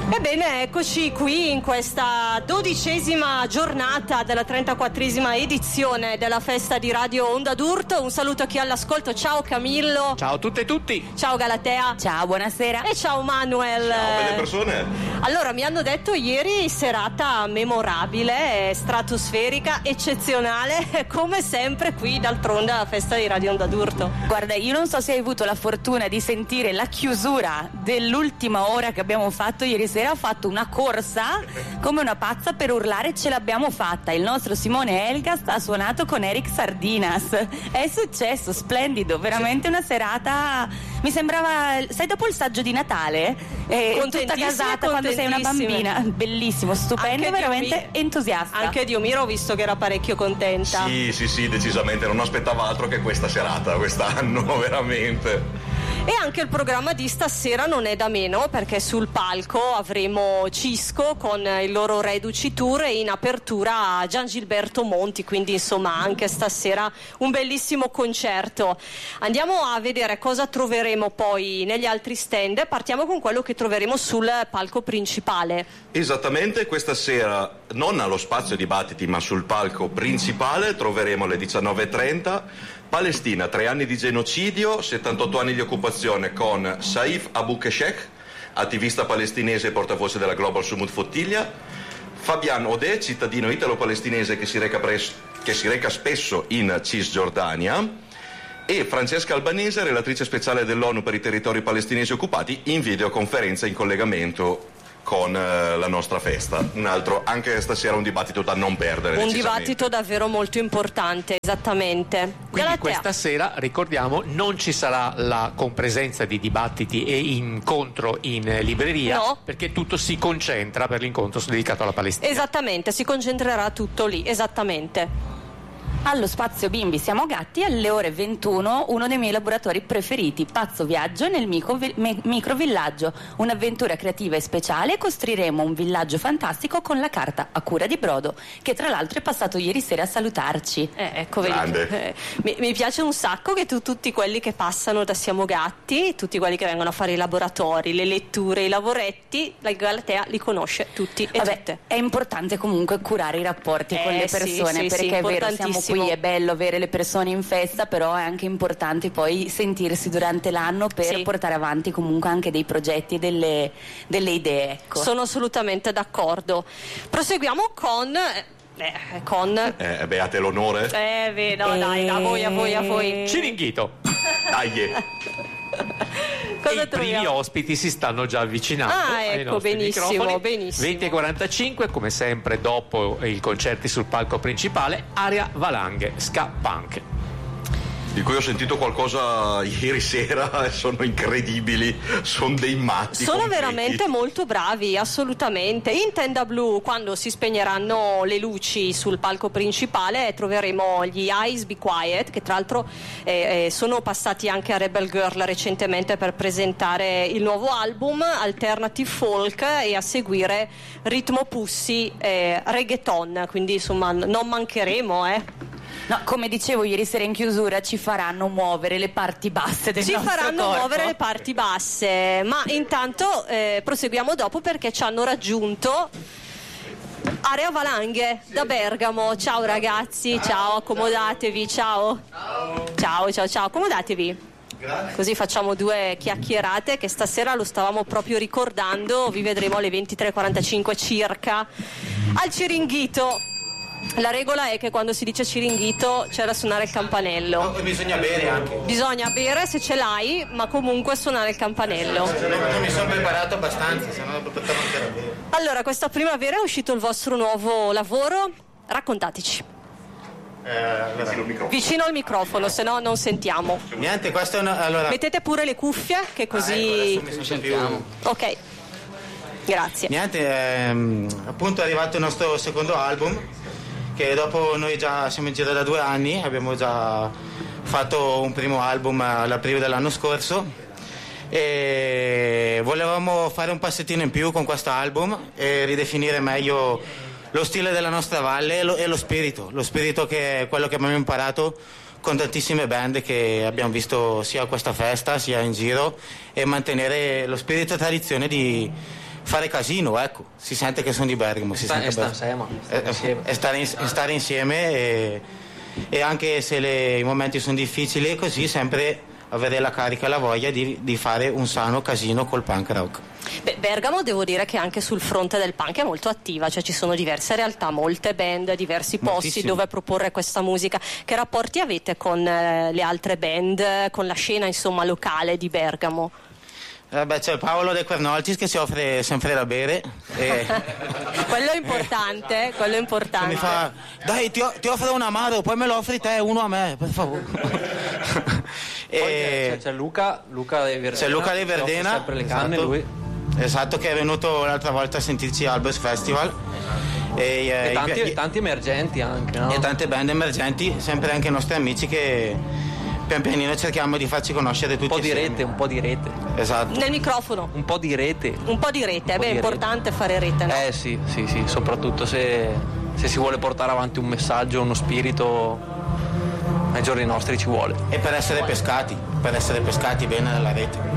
Ebbene, eccoci qui in questa 12ª giornata della 34esima edizione della festa di Radio Onda d'Urto. Un saluto a chi è all'ascolto. Ciao Camillo. Ciao a tutte e tutti. Ciao Galatea. Ciao, buonasera. E ciao Manuel. Ciao belle persone. Allora, mi hanno detto ieri serata memorabile, stratosferica, eccezionale, come sempre qui d'altronde alla festa di Radio Onda d'Urto. Guarda, io non so se hai avuto la fortuna di sentire la chiusura dell'ultima ora che abbiamo fatto ieri sera. Ho fatto una corsa come una pazza per urlare ce l'abbiamo fatta. Il nostro Simone Elgast ha suonato con Eric Sardinas. È successo, splendido, veramente una serata. Mi sembrava, sai, dopo il saggio di Natale, tutta casata quando sei una bambina. Bellissimo, stupendo, anche veramente entusiasta. Anche Diomiro ho visto che era parecchio contenta. Sì, decisamente, non aspettava altro che questa serata quest'anno, veramente. E anche il programma di stasera non è da meno, perché sul palco avremo Cisco con il loro Reduci Tour e in apertura Gian Gilberto Monti, quindi insomma anche stasera un bellissimo concerto. Andiamo a vedere cosa troveremo poi negli altri stand. Partiamo con quello che troveremo sul palco principale. Esattamente, questa sera non allo spazio dibattiti ma sul palco principale troveremo alle 19:30 Palestina, 3 anni di genocidio, 78 anni di occupazione, con Saif Abu Keshek, attivista palestinese e portavoce della Global Sumud Flotilla, Fabian Odeh, cittadino italo-palestinese che si reca spesso in Cisgiordania, e Francesca Albanese, relatrice speciale dell'ONU per i territori palestinesi occupati, in videoconferenza in collegamento con la nostra festa. Un altro, anche stasera, un dibattito da non perdere. Un dibattito davvero molto importante, esattamente. Quindi Galatea. questa sera, ricordiamo, non ci sarà la compresenza di dibattiti e incontro in libreria, no, perché tutto si concentra per l'incontro dedicato alla Palestina. Esattamente, si concentrerà tutto lì, esattamente. Allo spazio Bimbi Siamo Gatti, alle ore 21, uno dei miei laboratori preferiti, Pazzo Viaggio nel microvillaggio, un'avventura creativa e speciale. Costruiremo un villaggio fantastico con la carta a cura di Brodo, che tra l'altro è passato ieri sera a salutarci. Ecco, vedi, mi piace un sacco che tutti quelli che passano da Siamo Gatti, tutti quelli che vengono a fare i laboratori, le letture, i lavoretti, la Galatea li conosce tutti e tutte. È importante comunque curare i rapporti con le persone, perché è vero, siamo qui, è bello avere le persone in festa, però è anche importante poi sentirsi durante l'anno per portare avanti comunque anche dei progetti e delle idee, ecco. Sono assolutamente d'accordo. Proseguiamo con beate l'onore. No, dai, a voi. Ciringhito. Dai. Cosa I primi ospiti si stanno già avvicinando ai ecco, nostri benissimo. microfoni. 20:45, come sempre dopo i concerti sul palco principale, Area Valanghe, ska punk, di cui ho sentito qualcosa ieri sera e sono incredibili, sono dei matti. Sono completi. veramente molto bravi, assolutamente. In tenda blu, quando si spegneranno le luci sul palco principale, troveremo gli Eyes Be Quiet, che tra l'altro sono passati anche a Rebel Girl recentemente per presentare il nuovo album Alternative Folk, e a seguire Ritmo Pussy, reggaeton, quindi insomma non mancheremo. No, come dicevo ieri sera in chiusura, ci faranno muovere le parti basse del nostro corpo. Ci faranno muovere le parti basse, ma intanto proseguiamo dopo, perché ci hanno raggiunto Area Valanghe da Bergamo. Ciao ragazzi, ciao, accomodatevi, ciao, accomodatevi. Grazie. Così facciamo 2 chiacchierate, che stasera lo stavamo proprio ricordando. Vi vedremo alle 23:45 circa al Ciringhito. La regola è che quando si dice Ciringhito c'è da suonare il campanello. No, bisogna bere anche. Bisogna bere se ce l'hai, ma comunque suonare il campanello. Non mi sono preparato abbastanza, se no non potevo ancora bere. Allora, questa primavera è uscito il vostro nuovo lavoro, raccontateci. Vicino al microfono, se no non sentiamo. Niente, questo è allora. Mettete pure le cuffie, che così. Ecco, mi sentiamo. Ok, grazie. Niente, appunto è arrivato il nostro secondo album, che dopo noi già siamo in giro da 2 anni, abbiamo già fatto un primo album all'aprile dell'anno scorso e volevamo fare un passettino in più con questo album e ridefinire meglio lo stile della nostra valle e lo spirito che è quello che abbiamo imparato con tantissime band che abbiamo visto sia a questa festa sia in giro, e mantenere lo spirito e tradizione di fare casino, ecco, si sente che sono di Bergamo, si sente stare insieme e anche se i momenti sono difficili così sempre avere la carica e la voglia di fare un sano casino col punk rock. Beh, Bergamo devo dire che anche sul fronte del punk è molto attiva, cioè ci sono diverse realtà, molte band, diversi posti dove proporre questa musica. Che rapporti avete con le altre band, con la scena insomma locale di Bergamo? C'è Paolo De Quernoltis che si offre sempre da bere quello è importante, mi fa: dai, ti offro un amaro, poi me lo offri te, uno a me, per favore. C'è Luca De Verdena, c'è Luca De Verdena, sempre le canne, lui. Esatto, che è venuto l'altra volta a sentirci Albers Festival e tanti emergenti anche, no? E tante band emergenti, sempre anche i nostri amici che pian pianino cerchiamo di farci conoscere tutti un po' di rete. Esatto. Nel microfono. Un po' di rete. È importante fare rete, no? Sì, soprattutto se si vuole portare avanti un messaggio, uno spirito, ai giorni nostri ci vuole. E per essere pescati bene nella rete.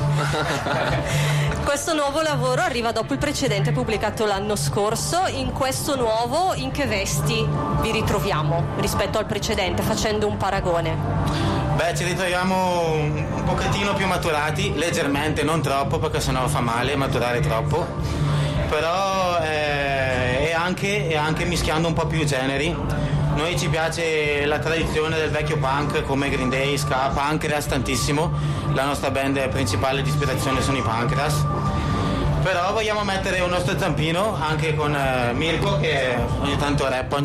Questo nuovo lavoro arriva dopo il precedente pubblicato l'anno scorso. In questo nuovo, in che vesti vi ritroviamo rispetto al precedente, facendo un paragone? Ci ritroviamo un pochettino più maturati, leggermente, non troppo perché sennò fa male maturare troppo, però e anche mischiando un po' più generi. Noi ci piace la tradizione del vecchio punk come Green Day, ska, Pancreas tantissimo, la nostra band principale di ispirazione sono i Pancreas, però vogliamo mettere un nostro zampino anche con Mirko che ogni tanto rappa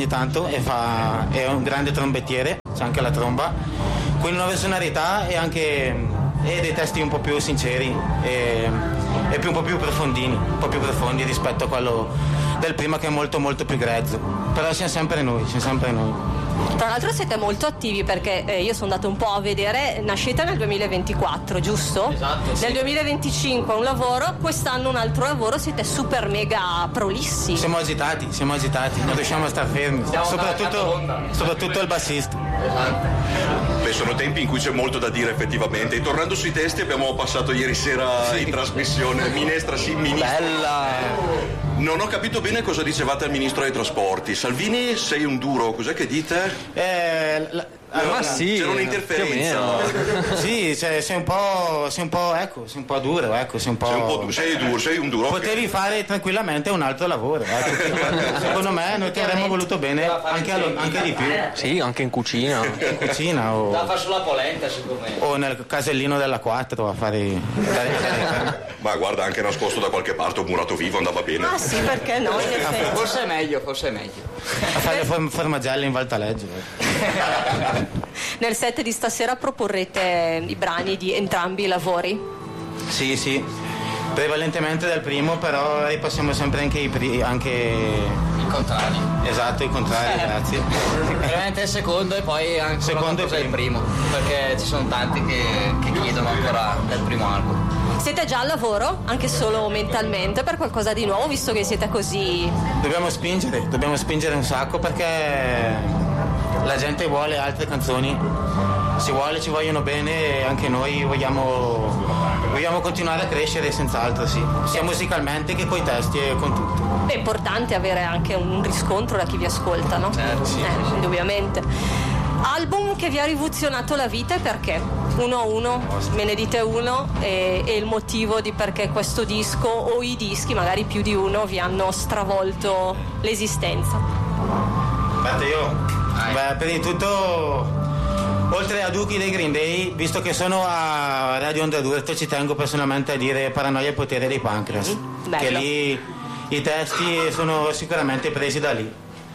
è un grande trombettiere, c'è anche la tromba, quindi nuove sonorità e dei testi un po' più sinceri e un po' più profondi rispetto a quello del prima che è molto molto più grezzo, però siamo sempre noi. Tra l'altro siete molto attivi perché io sono andato un po' a vedere, nascete nel 2024, giusto? Esatto, sì. Nel 2025 un lavoro, quest'anno un altro lavoro, siete super mega prolissi. Siamo agitati, non riusciamo a star fermi, soprattutto il bassista. Beh, sono tempi in cui c'è molto da dire effettivamente. E tornando sui testi, abbiamo passato ieri sera in trasmissione Minestra bella. Non ho capito bene cosa dicevate al ministro dei trasporti. Salvini, sei un duro, cos'è che dite? Ma sì, c'era un'interferenza. Sì, sei un po' duro, ecco, sei un duro. Potevi fare tranquillamente un altro lavoro, ecco. Secondo me noi ti avremmo voluto bene anche di più. Sì, anche in cucina. O la fa sulla polenta, secondo me. O nel casellino della 4 a fare. Ma guarda, anche nascosto da qualche parte un murato vivo andava bene. Ah sì, perché no? In effetti. Forse è meglio. A fare formagelle in Valtaleggio. Nel set di stasera proporrete i brani di entrambi i lavori? Sì, prevalentemente del primo, però ripassiamo sempre anche i contrari. Esatto, i contrari, grazie. Sicuramente il secondo e poi anche secondo il primo, perché ci sono tanti che chiedono ancora del primo album. Siete già al lavoro, anche solo mentalmente, per qualcosa di nuovo, visto che siete così... Dobbiamo spingere un sacco perché la gente vuole altre canzoni, ci vogliono bene e anche noi vogliamo continuare a crescere senz'altro, sì, sia musicalmente che coi testi e con tutto. È importante avere anche un riscontro da chi vi ascolta, no? Certo, sì. Indubbiamente. Album che vi ha rivoluzionato la vita e perché? Uno a uno, me ne dite uno e il motivo di perché questo disco o i dischi, magari più di uno, vi hanno stravolto l'esistenza. Aspetta io. Beh, prima di tutto, oltre a Duchi dei Green Day, visto che sono a Radio Onda d'Urto, ci tengo personalmente a dire Paranoia e potere dei Pancreas, che lì i testi sono sicuramente presi da lì.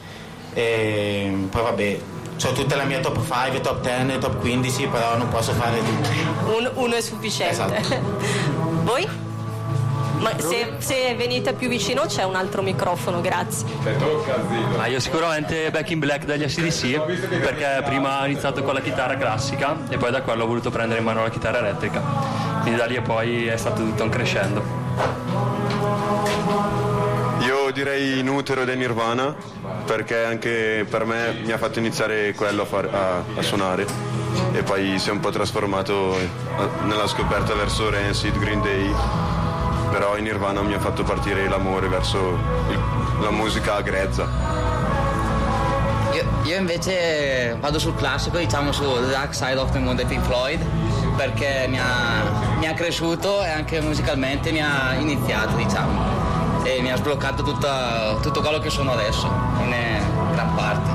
E poi vabbè, ho tutta la mia top 5, top 10, top 15, però non posso fare tutto. Uno è sufficiente. Esatto. Voi? Ma se venite più vicino c'è un altro microfono, grazie. Ma io sicuramente Back in Black dagli AC/DC, perché prima ho iniziato con la chitarra classica e poi da quello ho voluto prendere in mano la chitarra elettrica, quindi da lì e poi è stato tutto un crescendo. Io direi Inutero dei Nirvana, perché anche per me mi ha fatto iniziare quello a suonare e poi si è un po' trasformato nella scoperta verso Rancid, Green Day. però i Nirvana mi ha fatto partire l'amore verso la musica grezza. Io invece vado sul classico, diciamo su The Dark Side of the Moon dei Pink Floyd, perché mi ha cresciuto e anche musicalmente mi ha iniziato, diciamo, e mi ha sbloccato tutto quello che sono adesso, in gran parte.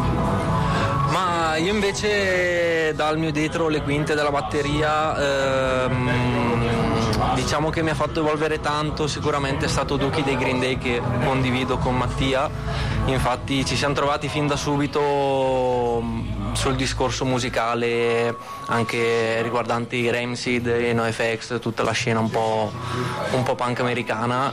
Ma io invece dal mio dietro le quinte della batteria, diciamo che mi ha fatto evolvere tanto, sicuramente è stato Dookie dei Green Day, che condivido con Mattia. Infatti ci siamo trovati fin da subito sul discorso musicale, anche riguardanti i Rancid e NoFX, tutta la scena un po' punk americana,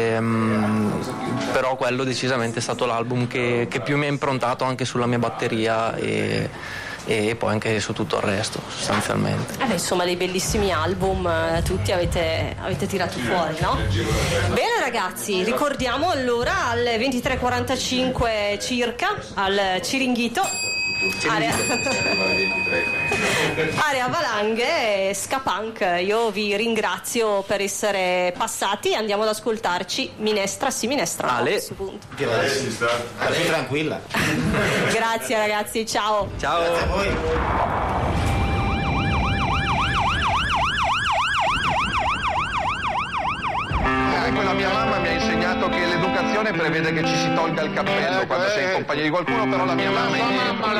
però quello decisamente è stato l'album che più mi ha improntato anche sulla mia batteria e poi anche su tutto il resto, sostanzialmente. Insomma, dei bellissimi album, tutti avete tirato fuori, no? Bene ragazzi, ricordiamo allora alle 23:45 circa al Ciringhito, area Valanghe, ska punk. Io vi ringrazio per essere passati e andiamo ad ascoltarci Minestra sì Minestra no, a questo punto. Tranquilla. Grazie ragazzi, ciao. Ciao. Grazie a voi. La mia mamma mi ha insegnato che l'educazione prevede che ci si tolga il cappello quando sei in compagnia di qualcuno, però la mia mamma